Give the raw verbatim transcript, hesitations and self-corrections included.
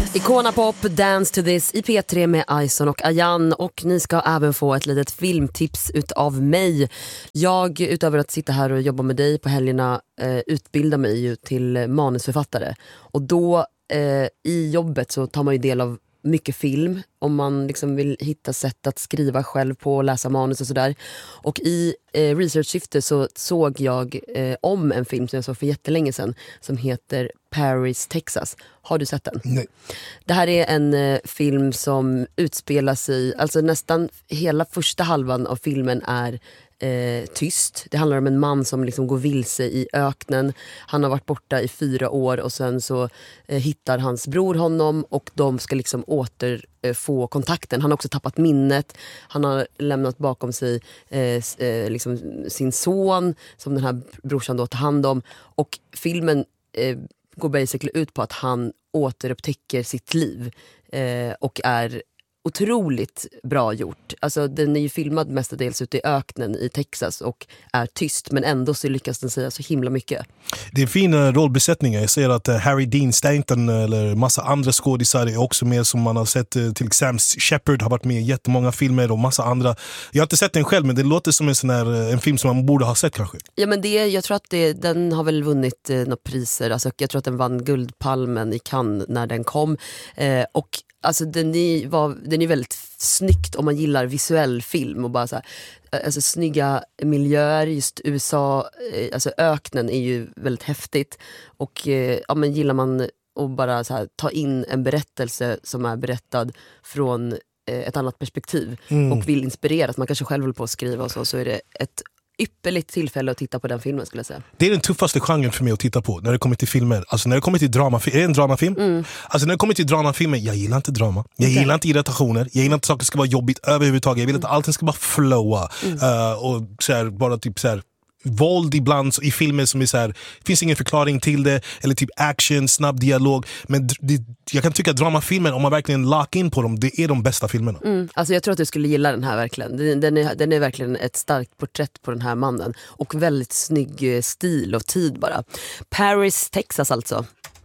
Icona Pop, Dance to this i P tre med Ison och Ayan. Och ni ska även få ett litet filmtips utav mig. Jag, utöver att sitta här och jobba med dig på helgerna, eh, utbildar mig ju till manusförfattare. Och då eh, i jobbet så tar man ju del av mycket film om man liksom vill hitta sätt att skriva själv på och läsa manus och sådär. Och i eh, research-syfte så såg jag eh, om en film som jag såg för jättelänge sedan som heter Paris, Texas. Har du sett den? Nej. Det här är en eh, film som utspelar sig, alltså nästan hela första halvan av filmen är Eh, tyst. Det handlar om en man som liksom går vilse i öknen. Han har varit borta i fyra år och sen så eh, hittar hans bror honom och de ska liksom åter eh, få kontakten. Han har också tappat minnet. Han har lämnat bakom sig eh, eh, liksom sin son som den här brorsan då tar hand om. Och filmen eh, går basically ut på att han återupptäcker sitt liv eh, och är otroligt bra gjort. Alltså den är ju filmad mestadels ute i öknen i Texas och är tyst, men ändå så lyckas den säga så himla mycket. Det är fina rollbesättningar. Jag ser att uh, Harry Dean Stanton eller massa andra skådisar är också med som man har sett. Uh, till Sam Shepard har varit med i jättemånga filmer och massa andra. Jag har inte sett den själv, men det låter som en sån här, uh, en film som man borde ha sett kanske. Ja, men det, jag tror att det, den har väl vunnit uh, några priser. Alltså, jag tror att den vann Guldpalmen i Cannes när den kom. Uh, och alltså den är, var, den är väldigt snyggt om man gillar visuell film och bara så här, alltså snygga miljöer, just U S A, alltså öknen är ju väldigt häftigt och ja, men gillar man att bara så här, ta in en berättelse som är berättad från ett annat perspektiv mm. och vill inspirera, att man kanske själv håller på att skriva och så, så är det ett ypperligt tillfälle att titta på den filmen, skulle jag säga. Det är den tuffaste genren för mig att titta på när det kommer till filmer. Alltså när det kommer till drama, är det en dramafilm? Mm. Alltså när det kommer till dramafilmer, jag gillar inte drama. Jag okay. gillar inte irritationer. Jag gillar inte att saker ska vara jobbigt överhuvudtaget. Jag vill mm. att allting ska bara flowa. Mm. Uh, och så här, bara typ så här våld ibland i filmer som är så här, finns ingen förklaring till det, eller typ action, snabb dialog, men det, jag kan tycka att dramafilmer, om man verkligen lock in på dem, det är de bästa filmerna. Mm, alltså jag tror att du skulle gilla den här verkligen. Den, den, är, den är verkligen ett starkt porträtt på den här mannen och väldigt snygg stil och tid bara. Paris, Texas alltså.